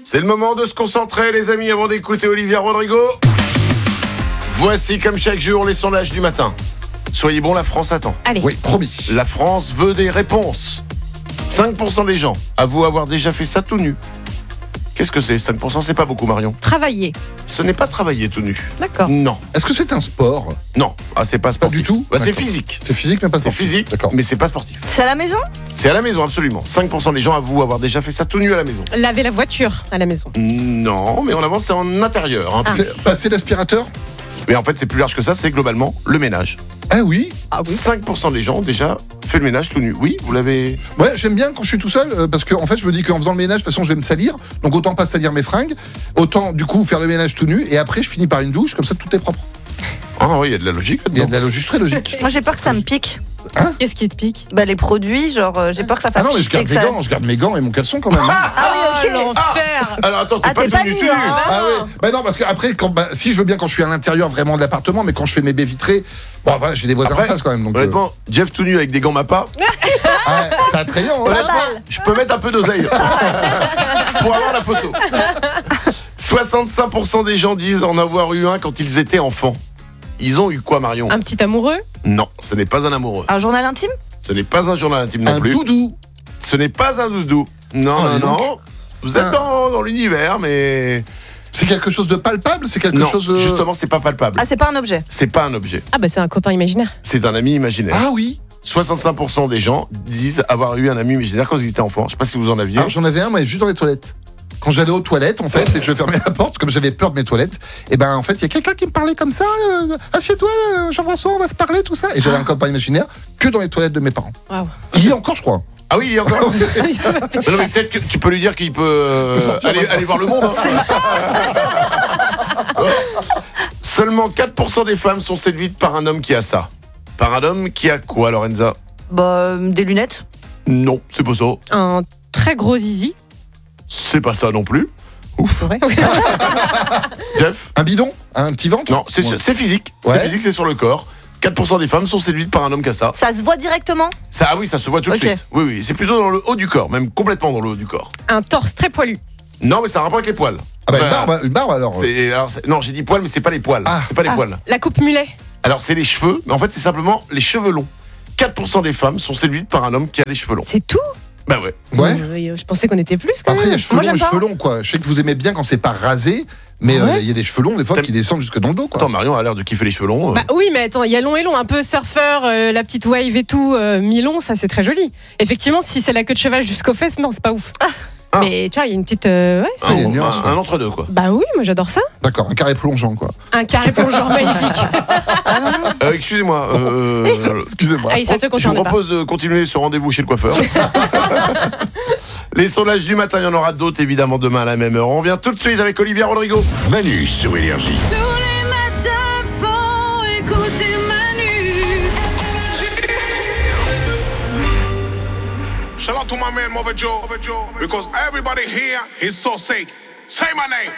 C'est le moment de se concentrer, les amis, avant d'écouter Olivia Rodrigo. Voici, comme chaque jour, les sondages du matin. Soyez bons, la France attend. Allez. Oui, promis. La France veut des réponses. 5% des gens avouent avoir déjà fait ça tout nu. Qu'est-ce que c'est ? 5%, c'est pas beaucoup, Marion. Travailler. Ce n'est pas travailler tout nu. D'accord. Non, Est-ce que c'est un sport ? non. Ah, c'est pas sportif. du tout ? Bah, c'est D'accord. physique. C'est physique, mais pas C'est sportif. physique, D'accord. mais c'est pas sportif. C'est à la maison ? C'est à la maison, absolument. 5% des gens avouent avoir déjà fait ça tout nu à la maison. Laver la voiture à la maison. Non, mais on avance, c'est en intérieur. Hein. C'est passer l'aspirateur ? Mais en fait, c'est plus large que ça, c'est globalement le ménage. Ah oui. Ah oui. 5% des gens ont déjà fait le ménage tout nu. Oui, vous l'avez... Ouais, j'aime bien quand je suis tout seul parce que en fait, je me dis qu'en faisant le ménage, de toute façon, je vais me salir. Donc autant pas salir mes fringues, autant du coup faire le ménage tout nu et après je finis par une douche, comme ça tout est propre. Ah oui, il y a de la logique Il y a là-dedans. de la logique très logique. Moi j'ai peur que ça me pique. Qu'est-ce qui te pique ? Bah les produits, genre j'ai peur que ça fasse Ah non, mais je garde que mes ça- gants, je garde mes gants et mon caleçon quand même. hein. Ah oui, ok. l'enfer. Alors attends, t'es Ah, pas t'es tout pas nu, nu, tu nu. hein. Ah oui. Bah non, parce que après, si je veux bien quand je suis à l'intérieur vraiment de l'appartement, mais quand je fais mes baies vitrées, bon voilà, j'ai des voisins Après, en face quand même. Donc, Honnêtement, Jeff tout nu avec des gants Mappa, c'est attrayant. Hein. honnêtement, mal. je peux mettre un peu d'oseille pour avoir la photo. 65% des gens disent en avoir eu un quand ils étaient enfants. Ils ont eu quoi, Marion ? Un petit amoureux ? Non, ce n'est pas un amoureux. Un journal intime ? Ce n'est pas un journal intime non Un plus. doudou. Ce n'est pas un doudou. Non, Oh, non, dis donc. non. Vous êtes dans l'univers, mais... C'est quelque chose de palpable, c'est quelque Non, chose. justement, c'est pas palpable. Ah c'est pas un objet. C'est pas un objet. Ah bah c'est un copain imaginaire. C'est un ami imaginaire. Ah oui. 65% des gens disent avoir eu un ami imaginaire quand ils étaient enfants. Je sais pas si vous en aviez. Alors j'en avais un, mais juste dans les toilettes. Quand j'allais aux toilettes, en fait, et que je fermais la porte, comme j'avais peur de mes toilettes, et ben en fait, il y a quelqu'un qui me parlait comme ça. Assieds-toi, Jean-François, on va se parler, tout ça. Et j'avais un copain imaginaire que dans les toilettes de mes parents. Waouh. Il y a encore, je crois. Ah oui, il y a encore. Non, mais peut-être que tu peux lui dire qu'il peut sortir aller voir le monde. hein. Seulement 4% des femmes sont séduites par un homme qui a ça. Par un homme qui a quoi, Lorenza ? Bah des lunettes. Non, c'est pas ça. Un très gros zizi. C'est pas ça non plus. Ouf. Ouais. Jeff ? Un bidon, un petit ventre. Non, c'est physique. Ouais. C'est physique, c'est sur le corps. 4% des femmes sont séduites par un homme qui a ça. Ça se voit directement. Ça, ah oui, ça se voit tout de Ok. suite. Oui, oui, c'est plutôt dans le haut du corps, même complètement dans le haut du corps. Un torse très poilu. Non, mais ça a un rapport avec les poils. Ah bah Enfin, une barbe alors. non, j'ai dit poils, mais c'est pas les poils. Ah. C'est pas les poils. La coupe mulet. Alors, c'est les cheveux, mais en fait, c'est simplement les cheveux longs. 4% des femmes sont séduites par un homme qui a les cheveux longs. C'est tout ? Bah ouais. Ouais. Je pensais qu'on était plus quand Après, il y a même. cheveux Moi, longs et j'aime pas. cheveux longs, quoi. Je sais que vous aimez bien quand c'est pas rasé, mais Ouais. il y a des cheveux longs, des fois, T'aimes- qui descendent jusque dans le dos, quoi. Attends, Marion a l'air de kiffer les cheveux longs. Bah oui, mais attends, il y a long et long, un peu surfeur, la petite wave et tout, mi-long, ça c'est très joli. Effectivement, si c'est la queue de cheval jusqu'aux fesses, non, c'est pas ouf. Ah. Mais tu vois, il y a une petite. Ouais, Ah, il y a une nuance, ouais. un entre-deux, quoi. bah oui, moi j'adore ça. D'accord, un carré plongeant, quoi. Un carré plongeant magnifique. Excusez-moi. Excusez-moi. Ah, ça te Je vous concerne pas. propose de continuer ce rendez-vous chez le coiffeur. Les sondages du matin, il y en aura d'autres évidemment demain à la même heure. On revient tout de suite avec Olivia Rodrigo. Manu sur Énergie. Tous les matins, faut écouter Manu. Shout out to my man Mother Joe, because everybody here is so sick. Say my name.